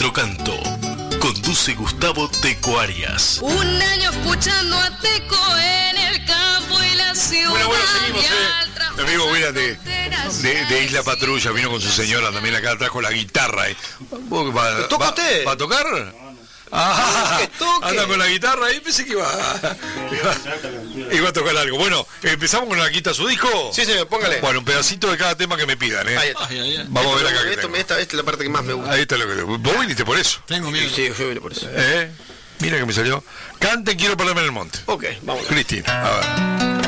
Nuestro Canto. Conduce Gustavo Teco Arias. Un año escuchando a Teco en el campo y la ciudad. Bueno, seguimos, mi amigo Vila de Isla Patrulla vino con su señora también acá, trajo la guitarra. ¿Toca usted? ¿Va a tocar? Anda con la guitarra y pensé que iba a tocar algo. Bueno, empezamos con la quita su disco. Sí, señor, póngale. Bueno, un pedacito de cada tema que me pidan, ¿eh? Ahí está. Vamos a ver acá. Esta es la parte que más me gusta. Ahí está lo que. Vos viniste por eso. Tengo miedo. Sí, yo vine por eso. Mira que me salió. Canten, quiero pararme en el monte. Ok, vamos. Cristina, a ver.